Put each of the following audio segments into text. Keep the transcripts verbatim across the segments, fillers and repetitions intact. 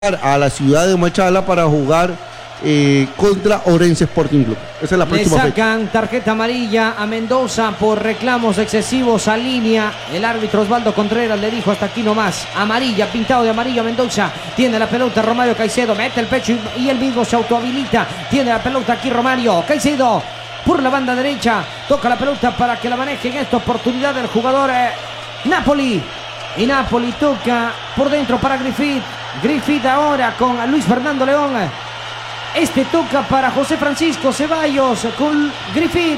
a la ciudad de Machala para jugar eh, contra Orense Sporting Club. Esa es la próxima fecha. Le sacan fecha. Tarjeta amarilla a Mendoza por reclamos excesivos a línea. El árbitro Osvaldo Contreras le dijo hasta aquí nomás. Amarilla, pintado de amarillo Mendoza. Tiene la pelota Romario Caicedo, mete el pecho y, y él mismo se autohabilita. Tiene la pelota aquí Romario Caicedo por la banda derecha. Toca la pelota para que la maneje en esta oportunidad el jugador eh, Napoli. Y Napoli toca por dentro para Griffith. Griffith ahora con Luis Fernando León. Este toca para José Francisco Ceballos con Griffith.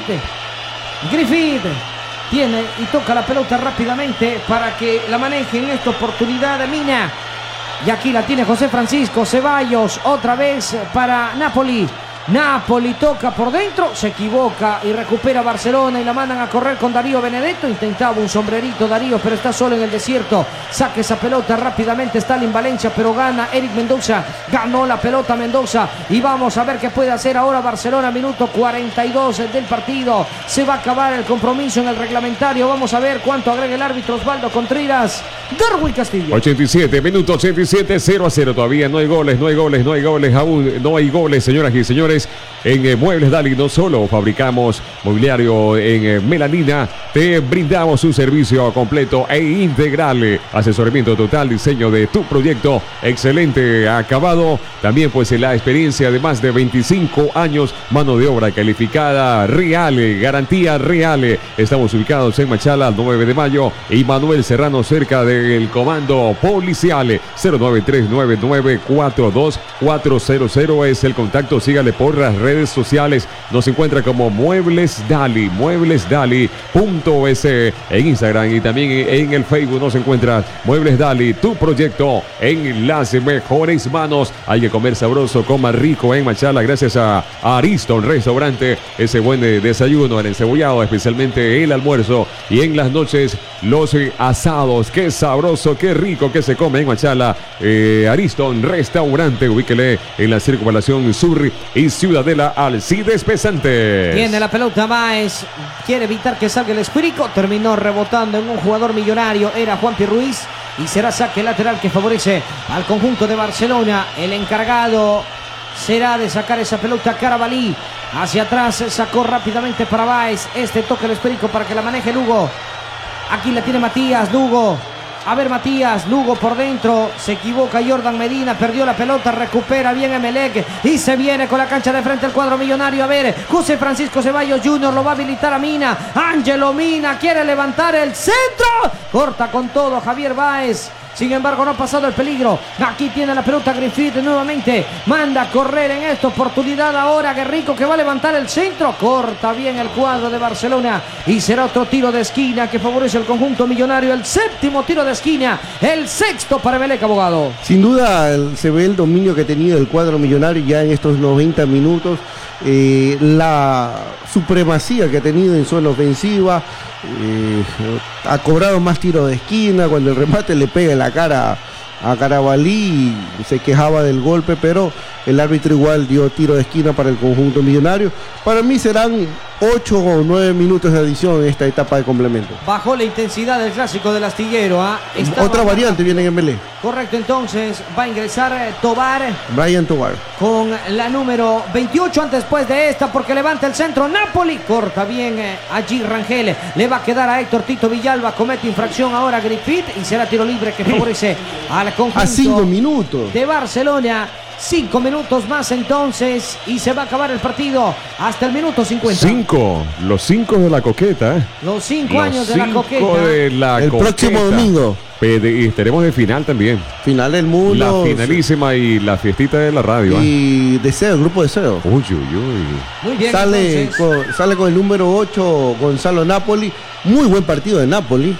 Griffith tiene y toca la pelota rápidamente para que la maneje en esta oportunidad de Mina. Y aquí la tiene José Francisco Ceballos otra vez para Napoli. Napoli toca por dentro, se equivoca y recupera Barcelona y la mandan a correr con Darío Benedetto. Intentaba un sombrerito Darío, pero está solo en el desierto. Saca esa pelota rápidamente Stalin Valencia, pero gana Eric Mendoza. Ganó la pelota Mendoza y vamos a ver qué puede hacer ahora Barcelona. Minuto cuarenta y dos del partido. Se va a acabar el compromiso en el reglamentario. Vamos a ver cuánto agrega el árbitro Osvaldo Contreras. Darwin Castillo. ochenta y siete, minuto ochenta y siete, cero a cero. Todavía no hay goles, no hay goles, no hay goles aún. No hay goles, señoras y señores. En eh, Muebles Dali no solo fabricamos mobiliario en eh, melanina, te brindamos un servicio completo e integral, asesoramiento total, diseño de tu proyecto, excelente acabado, también pues la experiencia de más de veinticinco años, mano de obra calificada, real, garantía real. Estamos ubicados en Machala, nueve de mayo, y Manuel Serrano cerca del comando policial. Cero nueve tres nueve nueve cuatro dos cuatro cero cero es el contacto, sígale por las redes sociales, nos encuentra como Muebles Dali, Muebles Dali punto es en Instagram y también en el Facebook nos encuentra Muebles Dali, tu proyecto en las mejores manos. Hay que comer sabroso, coma rico en Machala gracias a Ariston Restaurante, ese buen desayuno, el encebollado, especialmente el almuerzo y en las noches los asados. Qué sabroso, qué rico que se come en Machala. eh, Ariston Restaurante, ubíquele en la circunvalación sur y Ciudadela Alcides Pesante. Tiene la pelota Báez, quiere evitar que salga el esférico, terminó rebotando en un jugador millonario, era Juanpi Ruiz, y será saque lateral que favorece al conjunto de Barcelona. El encargado será de sacar esa pelota Carabalí, hacia atrás sacó rápidamente para Báez, este toca el esférico para que la maneje Lugo. Aquí la tiene Matías, Lugo. A ver Matías, Lugo por dentro, se equivoca Jordan Medina, perdió la pelota, recupera bien Emelec y se viene con la cancha de frente al cuadro millonario. A ver, José Francisco Ceballos junior lo va a habilitar a Mina, Ángelo Mina quiere levantar el centro, corta con todo Javier Báez. Sin embargo, no ha pasado el peligro. Aquí tiene la pelota Griffith nuevamente. Manda a correr en esta oportunidad ahora Guerrico, que va a levantar el centro. Corta bien el cuadro de Barcelona. Y será otro tiro de esquina que favorece al conjunto millonario. El séptimo tiro de esquina. El sexto para Emelec, abogado. Sin duda se ve el dominio que ha tenido el cuadro millonario ya en estos noventa minutos. Eh, la supremacía que ha tenido en zona ofensiva. Eh, ha cobrado más tiros de esquina, cuando el remate le pega en la cara a Carabalí, se quejaba del golpe, pero el árbitro igual dio tiro de esquina para el conjunto millonario. Para mí serán ocho o nueve minutos de adición en esta etapa de complemento. Bajó la intensidad del clásico del astillero. ¿eh? Otra variante viene en Emelec. Correcto, entonces va a ingresar Tobar. Brian Tobar. Con la número veintiocho, antes después de esta, porque levanta el centro. Napoli corta bien eh, allí Rangel. Le va a quedar a Héctor Tito Villalba. Comete infracción ahora Griffith y será tiro libre que favorece al conjunto a cinco minutos de Barcelona. Cinco minutos más entonces y se va a acabar el partido hasta el minuto cincuenta. Cinco, los cinco de la coqueta. Los cinco los años de cinco la coqueta. De la el coqueta. Próximo domingo. Y tenemos de final también. Final del mundo. La finalísima y la fiestita de la radio. Y ¿eh? Deseo, el grupo Deseo. Uy, uy, uy. Muy bien. Sale con, sale con el número ocho Gonzalo Napoli. Muy buen partido de Napoli.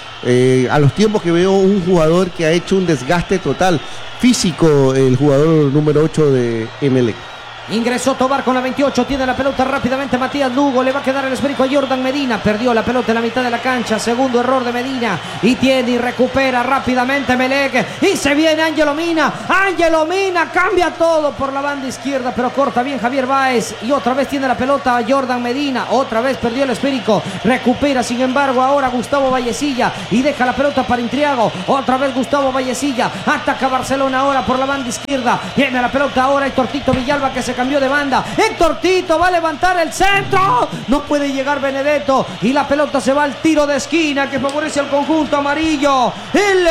Eh, a los tiempos que veo un jugador que ha hecho un desgaste total físico, el jugador número ocho de Emelec. Ingresó Tobar con la veintiocho, tiene la pelota rápidamente Matías Lugo, le va a quedar el esférico a Jordan Medina, perdió la pelota en la mitad de la cancha, segundo error de Medina, y tiene y recupera rápidamente Emelec, y se viene Ángelo Mina, Ángelo Mina cambia todo por la banda izquierda, pero corta bien Javier Báez, y otra vez tiene la pelota Jordan Medina, otra vez perdió el esférico, recupera sin embargo ahora Gustavo Vallecilla, y deja la pelota para Intriago, otra vez Gustavo Vallecilla, ataca Barcelona ahora por la banda izquierda, viene la pelota ahora Héctor Tito Villalba que se cambió de banda, Héctor Tito va a levantar el centro, no puede llegar Benedetto y la pelota se va al tiro de esquina que favorece al conjunto amarillo, el,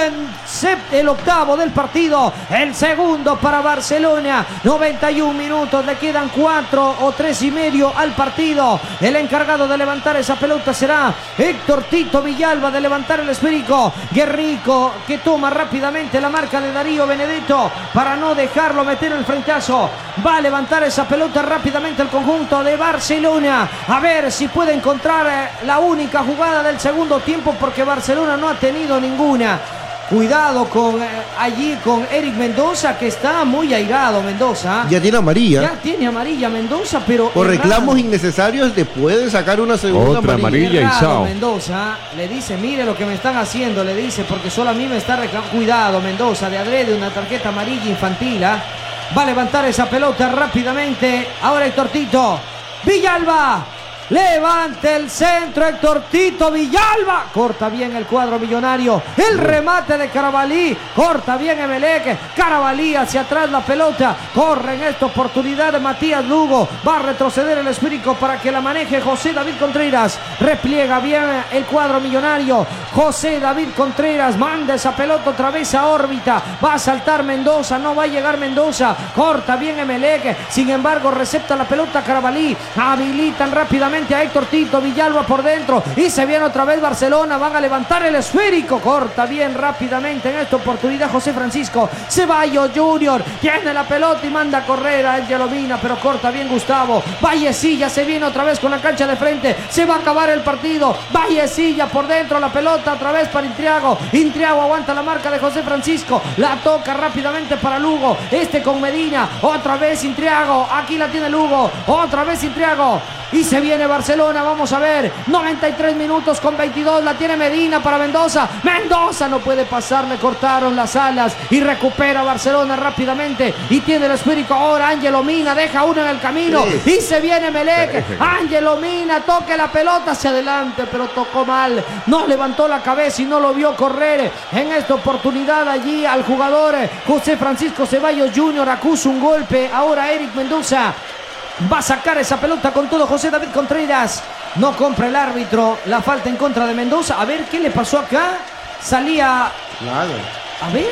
el octavo del partido, el segundo para Barcelona, noventa y un minutos, le quedan cuatro o tres y medio al partido, el encargado de levantar esa pelota será Héctor Tito Villalba, de levantar el esférico, Guerrico que toma rápidamente la marca de Darío Benedetto para no dejarlo meter el frentazo, va a levantar esa pelota rápidamente el conjunto de Barcelona, a ver si puede encontrar la única jugada del segundo tiempo porque Barcelona no ha tenido ninguna. Cuidado con eh, allí con Eric Mendoza que está muy airado Mendoza. Ya tiene amarilla. Ya tiene amarilla Mendoza, pero por reclamos innecesarios te puede sacar una segunda otra amarilla, amarilla y chao. Mendoza le dice, mire lo que me están haciendo, le dice, porque solo a mí me está reclamando. Cuidado Mendoza, de adrede una tarjeta amarilla infantil, ¿eh? Va a levantar esa pelota rápidamente. Ahora Héctor Tito Villalba. Levante el centro Héctor Tito Villalba. Corta bien el cuadro millonario. El remate de Carabalí. Corta bien Emelec. Carabalí hacia atrás la pelota. Corre en esta oportunidad de Matías Lugo. Va a retroceder el esférico para que la maneje José David Contreras. Repliega bien el cuadro millonario. José David Contreras manda esa pelota otra vez a órbita. Va a saltar Mendoza. No va a llegar Mendoza. Corta bien Emelec. Sin embargo recepta la pelota Carabalí. Habilitan rápidamente a Héctor Tito Villalba por dentro y se viene otra vez Barcelona, van a levantar el esférico, corta bien rápidamente en esta oportunidad José Francisco Ceballos Junior, tiene la pelota y manda a correr a Ángelo Mina, pero corta bien Gustavo Vallecilla, se viene otra vez con la cancha de frente, se va a acabar el partido, Vallecilla por dentro, la pelota otra vez para Intriago, Intriago aguanta la marca de José Francisco, la toca rápidamente para Lugo, este con Medina, otra vez Intriago, aquí la tiene Lugo, otra vez Intriago, y se viene Barcelona, vamos a ver, noventa y tres minutos con veintidós, la tiene Medina para Mendoza, Mendoza no puede pasar, le cortaron las alas y recupera Barcelona rápidamente y tiene el esférico ahora, Ángelo Mina deja uno en el camino sí. Y se viene Emelec, Ángelo Mina toque la pelota hacia adelante, pero tocó mal, no levantó la cabeza y no lo vio correr en esta oportunidad allí al jugador José Francisco Ceballos Junior, acusa un golpe, ahora Eric Mendoza va a sacar esa pelota con todo José David Contreras. No compra el árbitro la falta en contra de Mendoza. A ver qué le pasó acá. Salía... Claro. A ver.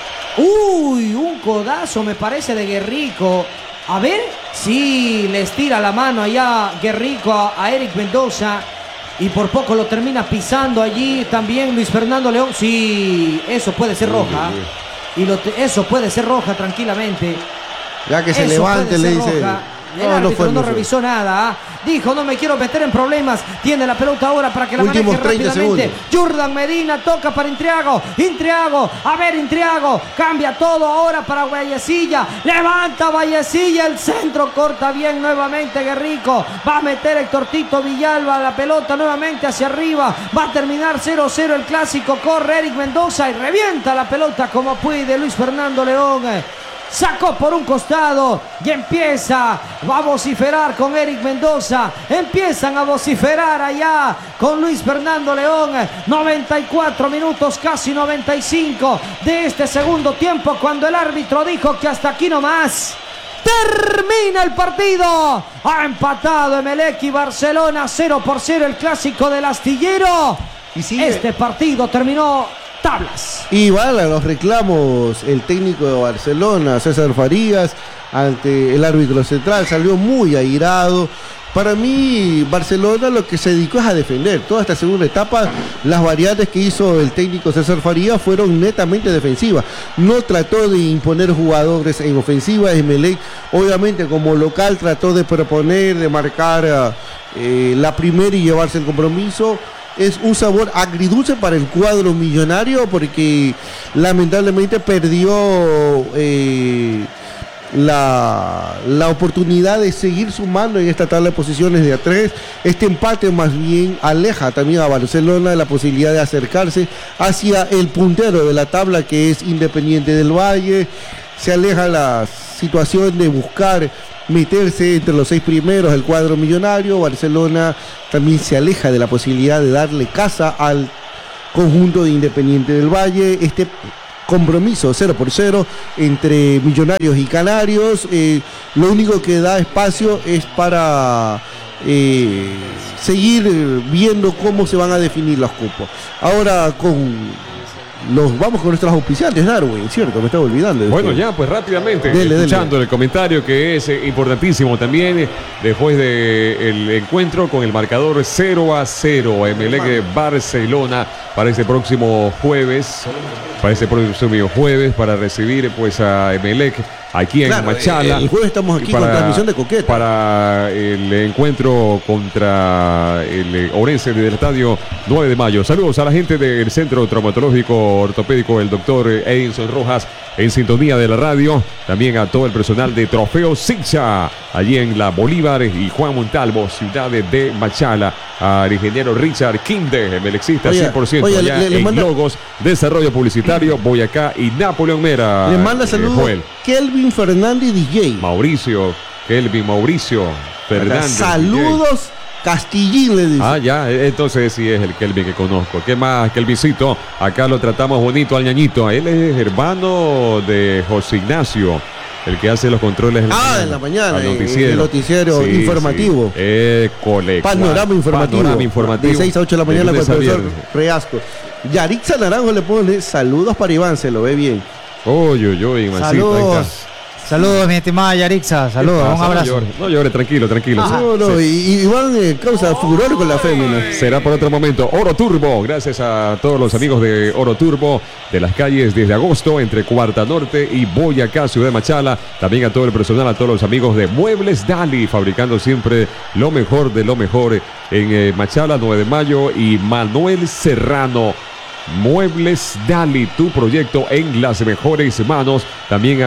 Uy, un codazo me parece de Guerrico. A ver. Sí, le estira la mano allá Guerrico a, a Eric Mendoza. Y por poco lo termina pisando allí también Luis Fernando León. Sí, eso puede ser roja. Y lo te, eso puede ser roja tranquilamente. Ya que se eso levante le dice... Roja. El no, árbitro no, fue, no no revisó nada, ¿eh? Dijo no me quiero meter en problemas. Tiene la pelota ahora para que la últimos maneje treinta rápidamente segundos. Jordan Medina toca para Intriago, Intriago, a ver Intriago, cambia todo ahora para Vallecilla, levanta Vallecilla, el centro corta bien nuevamente Guerrico, va a meter Héctor Tito Villalba la pelota nuevamente hacia arriba, va a terminar cero cero el clásico, corre Eric Mendoza y revienta la pelota como puede Luis Fernando León. Sacó por un costado y empieza a vociferar con Eric Mendoza. Empiezan a vociferar allá con Luis Fernando León. noventa y cuatro minutos, casi noventa y cinco de este segundo tiempo, cuando el árbitro dijo que hasta aquí nomás. Termina el partido. Ha empatado Emelec y Barcelona cero por cero, el clásico del astillero. Y sigue. Este partido terminó tablas. Y van a los reclamos el técnico de Barcelona, César Farías, ante el árbitro central, salió muy airado. Para mí, Barcelona lo que se dedicó es a defender. Toda esta segunda etapa, las variantes que hizo el técnico César Farías fueron netamente defensivas. No trató de imponer jugadores en ofensiva. Emelec, obviamente, como local, trató de proponer, de marcar eh, la primera y llevarse el compromiso. Es un sabor agridulce para el cuadro millonario porque lamentablemente perdió eh, la, la oportunidad de seguir sumando en esta tabla de posiciones de a tres. Este empate más bien aleja también a Barcelona de la posibilidad de acercarse hacia el puntero de la tabla, que es Independiente del Valle. Se aleja la situación de buscar meterse entre los seis primeros del cuadro millonario. Barcelona también se aleja de la posibilidad de darle casa al conjunto de Independiente del Valle. Este compromiso cero por cero entre Millonarios y Canarios, eh, lo único que da espacio es para eh, seguir viendo cómo se van a definir los cupos. Ahora con los vamos con nuestros auspiciantes, Darwin, cierto, me estaba olvidando. Bueno, ya, pues rápidamente, dele, escuchando dele. el comentario que es eh, importantísimo también, eh, después del encuentro con el marcador cero a cero, Emelec Barcelona, para este próximo jueves, para este próximo jueves, para recibir pues a Emelec aquí en Claro, Machala. el jueves estamos aquí para, con transmisión de Coqueta. Para el encuentro contra el Orense del estadio nueve de mayo. Saludos a la gente del Centro Traumatológico Ortopédico, el doctor Edinson Rojas, en sintonía de la radio. También a todo el personal de Trofeo Sixa, allí en la Bolívar, y Juan Montalvo, ciudad de Machala. Al ingeniero Richard Quinde, melexista cien por ciento, oye, allá le, le en manda, Logos, Desarrollo Publicitario, Boyacá y Napoleón Mera. Le manda eh, saludos Joel. Kelvin Fernández D J. Mauricio, Kelvin Mauricio Fernández. Saludos Castillín, le dice. Ah, ya, entonces sí es el Kelvin que conozco. ¿Qué más, Kelvincito? Acá lo tratamos bonito al ñañito. Él es hermano de José Ignacio, el que hace los controles en la Ah, mañana, en la mañana, al en noticiero, el noticiero Sí, informativo. sí. Eh, cole, Panorama informativo. Panorama informativo. De seis a ocho de la mañana De con el lunes a profesor viernes. Reasco. Yaritza Naranjo le pone saludos para Iván, se lo ve bien. Uy, uy, uy, Ivancito, ahí Saludos. está. Saludos, mi estimada Yarixa. Saludos, Ah, un abrazo. No llore, no llore, tranquilo, tranquilo. Ajá. No, no, Sí. y, y Iván eh, causa furor con la fémina. Será por otro momento. Oro Turbo, gracias a todos los amigos de Oro Turbo, de las calles desde agosto, entre Cuarta Norte y Boyacá, Ciudad de Machala. También a todo el personal, a todos los amigos de Muebles Dali, fabricando siempre lo mejor de lo mejor en eh, Machala, nueve de mayo, y Manuel Serrano. Muebles Dali, tu proyecto en las mejores manos. También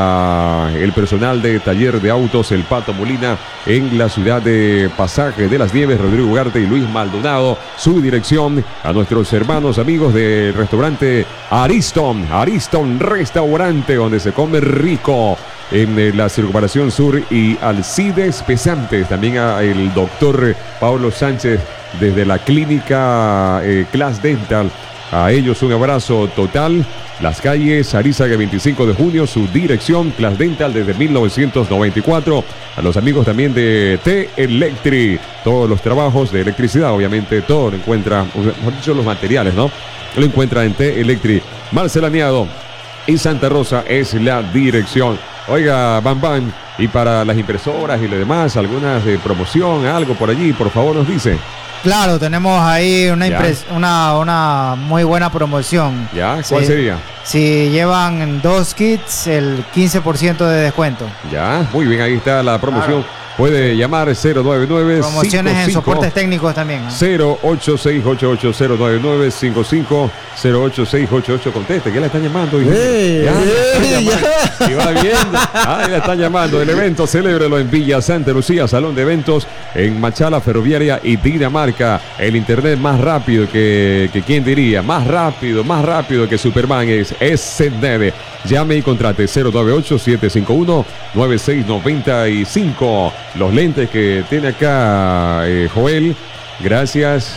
a el personal de Taller de Autos El Pato Molina en la ciudad de Pasaje de las Nieves, Rodrigo Ugarte y Luis Maldonado, su dirección. A nuestros hermanos amigos del restaurante Ariston, Ariston Restaurante, donde se come rico en eh, la Circunvalación Sur, y Alcides Pesantes. También a el doctor Pablo Sánchez desde la clínica eh, Class Dental. A ellos un abrazo total. Las calles Arizaga veinticinco de junio, su dirección Class Dental desde mil novecientos noventa y cuatro. A los amigos también de T-Electri, todos los trabajos de electricidad, obviamente todo lo encuentra, mejor dicho, los materiales, ¿no? Lo encuentra en T-Electri. Marcelaneado y Santa Rosa es la dirección. Oiga, Bam Bam, y para las impresoras y lo demás, algunas de promoción, algo por allí, por favor, nos dice. Claro, tenemos ahí una, Ya. impres- una, una muy buena promoción. ¿Ya? ¿Cuál Sí. sería? Si llevan dos kits, el quince por ciento de descuento. Ya, muy bien, ahí está la promoción. Puede llamar cero nueve nueve Promociones en cinco cinco soportes técnicos también, ¿no? cero ocho seis ocho ocho cero nueve nueve cinco cinco cero ocho seis ocho ocho. Conteste, ya la están llamando. hijo. Eh, ya, la están eh, llamando. ya. Y va viendo. Ah, ya la están llamando. El evento, celébrelo en Villa Santa Lucía, Salón de Eventos en Machala, Ferroviaria y Dinamarca. El internet más rápido que, que quién diría, más rápido, más rápido que Superman es S nueve. Llame y contrate cero nueve ocho siete cinco uno nueve seis nueve cinco. Los lentes que tiene acá eh, Joel, gracias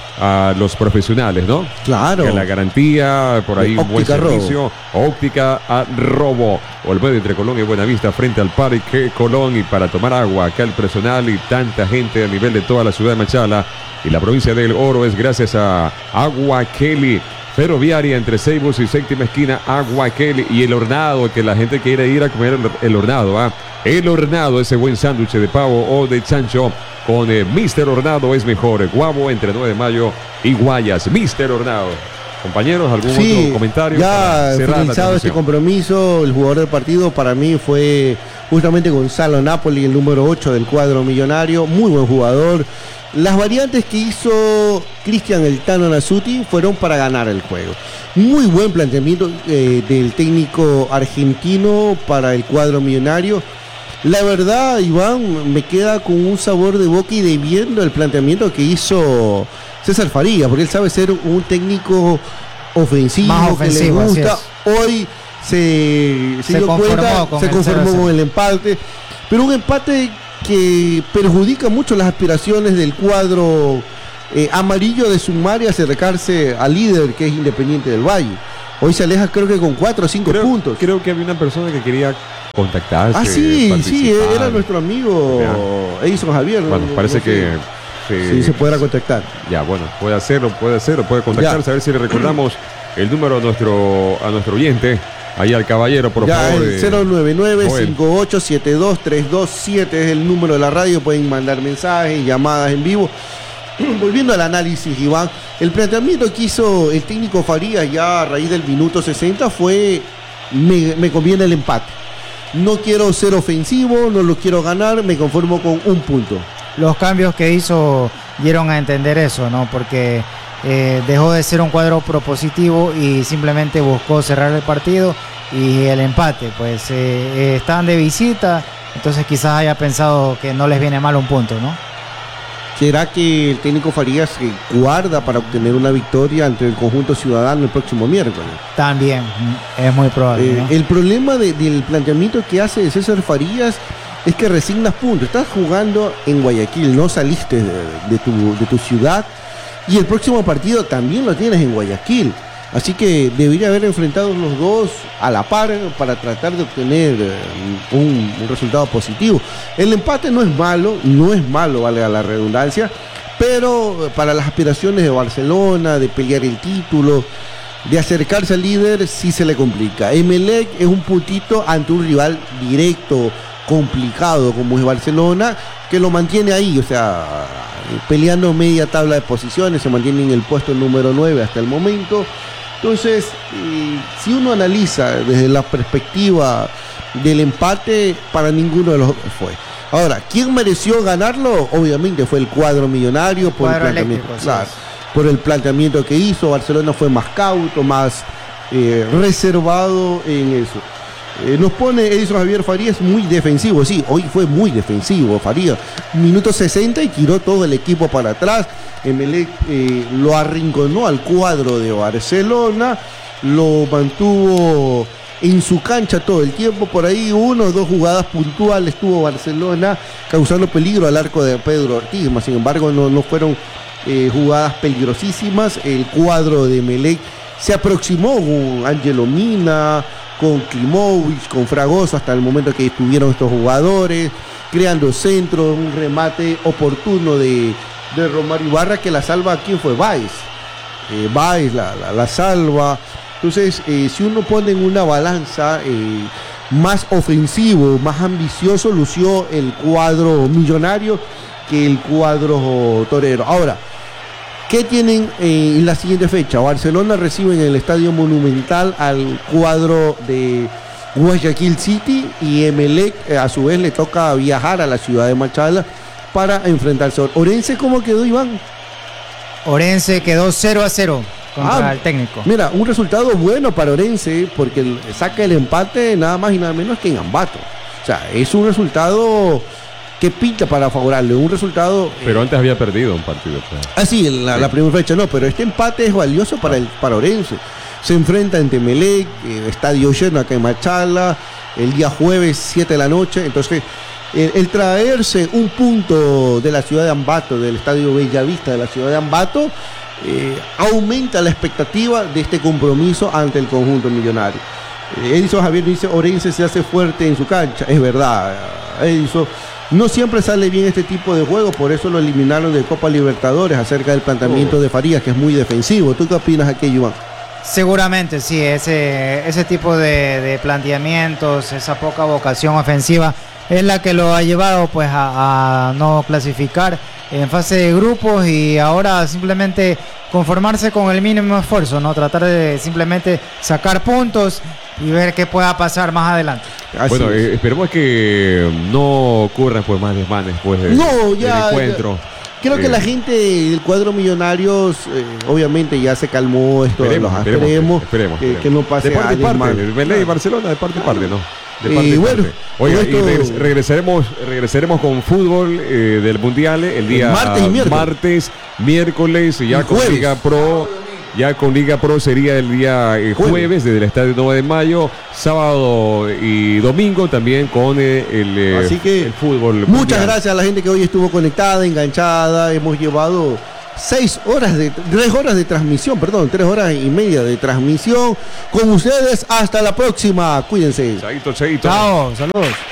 a los profesionales, ¿no? Claro. Que la garantía, por ahí De un buen Óptica Robo. servicio. Óptica a Robo. Olmedo entre Colón y Buenavista, frente al Parque Colón. Y para tomar agua, acá el personal y tanta gente a nivel de toda la ciudad de Machala y la provincia del Oro es gracias a Agua Kelly. Ferroviaria entre Ceibos y Séptima Esquina, Agua Kelly, y El Hornado, que la gente quiere ir a comer el, el Hornado, ¿ah? El Hornado, ese buen sándwich de pavo o de chancho con eh, míster Hornado es mejor. Guabo entre nueve de mayo y Guayas. míster Hornado. Compañeros, ¿algún Sí, otro comentario? ya para cerrar la finalizado este transmisión? compromiso, el jugador del partido para mí fue justamente Gonzalo Napoli, el número ocho del cuadro millonario, muy buen jugador. Las variantes que hizo Cristian El Tano Nasuti fueron para ganar el juego. Muy buen planteamiento eh, del técnico argentino para el cuadro millonario. La verdad, Iván, me queda con un sabor de boca y de viendo el planteamiento que hizo César Farías, porque él sabe ser un técnico ofensivo, Más ofensivo, que le gusta. Hoy se, se, se dio cuenta, se conformó con el empate, pero un empate que perjudica mucho las aspiraciones del cuadro eh, amarillo de sumar y acercarse al líder, que es Independiente del Valle. Hoy se aleja creo que con cuatro o cinco creo, puntos. Creo que había una persona que quería contactarse. Ah, sí, sí, era nuestro amigo ya. Edison Javier. Bueno, no, parece no que... Sí, sí, se podrá contactar. Ya, bueno, puede hacerlo, puede hacerlo, puede contactarse, ya. A ver si le recordamos el número a nuestro, a nuestro oyente. Ahí al caballero, por ya, favor. El cero nueve nueve, cinco ocho siete dos, tres dos siete es el número de la radio. Pueden mandar mensajes, llamadas en vivo. Volviendo al análisis, Iván, el planteamiento que hizo el técnico Farías ya a raíz del minuto sesenta fue: me, me conviene el empate. No quiero ser ofensivo, no lo quiero ganar, me conformo con un punto. Los cambios que hizo dieron a entender eso, ¿no? Porque eh, dejó de ser un cuadro propositivo y simplemente buscó cerrar el partido y el empate. Pues eh, eh, estaban de visita, entonces quizás haya pensado que no les viene mal un punto, ¿no? ¿Será que el técnico Farías se guarda para obtener una victoria ante el conjunto ciudadano el próximo miércoles? También, es muy probable. Eh, ¿no? El problema de, del planteamiento que hace César Farías es que resignas puntos. Estás jugando en Guayaquil, no saliste de, de, tu, de tu ciudad, y el próximo partido también lo tienes en Guayaquil. Así que debería haber enfrentado los dos a la par para tratar de obtener un, un resultado positivo. El empate no es malo, no es malo, vale la redundancia, pero para las aspiraciones de Barcelona, de pelear el título, de acercarse al líder, sí se le complica. Emelec es un puntito ante un rival directo, complicado como es Barcelona, que lo mantiene ahí, o sea, peleando media tabla de posiciones, se mantiene en el puesto número nueve hasta el momento. Entonces, eh, si uno analiza desde la perspectiva del empate, para ninguno de los dos fue. Ahora, ¿quién mereció ganarlo? Obviamente fue el cuadro millonario, el por cuadro el planteamiento, eléctrico, claro, sí. por el planteamiento que hizo. Barcelona fue más cauto, más eh, reservado en eso. Eh, nos pone Edison Javier Farías muy defensivo. Sí, hoy fue muy defensivo Farías. Minuto sesenta y tiró todo el equipo para atrás. Emelec eh, lo arrinconó al cuadro de Barcelona, lo mantuvo en su cancha todo el tiempo. Por ahí uno o dos jugadas puntuales tuvo Barcelona causando peligro al arco de Pedro Ortiz, mas sin embargo no, no fueron eh, jugadas peligrosísimas. El cuadro de Emelec se aproximó con Ángelo Mina, con Klimovic, con Fragoso, hasta el momento que estuvieron estos jugadores, creando centros, un remate oportuno de, de Romario Ibarra, que la salva. ¿Quién fue? Báez. Eh, Báez la, la, la salva. Entonces, eh, si uno pone en una balanza, eh, más ofensivo, más ambicioso lució el cuadro millonario que el cuadro torero. Ahora, ¿qué tienen eh, en la siguiente fecha? Barcelona recibe en el Estadio Monumental al cuadro de Guayaquil City, y Emelec eh, a su vez le toca viajar a la ciudad de Machala para enfrentarse. ¿Orense cómo quedó, Iván? Orense quedó cero a cero contra Ah, el técnico. Mira, un resultado bueno para Orense, porque el- saca el empate nada más y nada menos que en Ambato. O sea, es un resultado que pinta para favorable, un resultado... eh, Pero antes había perdido un partido. Pues. Ah, sí, en la, Sí. la primera fecha no, pero este empate es valioso para, el, para Orense. Se enfrenta ante Emelec, eh, estadio lleno acá en Machala, el día jueves, siete de la noche. Entonces, el, el traerse un punto de la ciudad de Ambato, del estadio Bellavista de la ciudad de Ambato, eh, aumenta la expectativa de este compromiso ante el conjunto millonario. Eh, Edison Javier dice: Orense se hace fuerte en su cancha. Es verdad, Edison. No siempre sale bien este tipo de juego, por eso lo eliminaron de Copa Libertadores, acerca del planteamiento Oh. de Farías, que es muy defensivo. ¿Tú qué opinas aquí, Iván? Seguramente sí, ese, ese tipo de, de planteamientos, esa poca vocación ofensiva es la que lo ha llevado pues a, a no clasificar en fase de grupos, y ahora simplemente conformarse con el mínimo esfuerzo, no tratar de simplemente sacar puntos y ver qué pueda pasar más adelante. Así Bueno, es. eh, esperemos que no ocurran pues más desmanes pues de, No, del ya- encuentro. Creo que Eh, la gente del cuadro Millonarios, eh, obviamente ya se calmó esto de los Esperemos, esperemos, esperemos, que, esperemos. que no pase de parte y alguien parte, mal. Belé y Barcelona de parte y parte, ¿no? De Y parte y bueno, parte. Oiga, con y esto- regres- regresaremos, regresaremos con fútbol eh, del Mundial el día Martes y miércoles. martes, miércoles, y ya Y con jueves. Liga Pro. Ya con Liga Pro sería el día eh, jueves. Jueves. desde el Estadio nueve de mayo, sábado y domingo también con eh, el, eh, Así que el fútbol. Muchas mundial. gracias a la gente que hoy estuvo conectada, enganchada. Hemos llevado seis horas de, tres horas de transmisión, perdón, tres horas y media de transmisión con ustedes. Hasta la próxima. Cuídense. Chaito, chaito. Chao, saludos.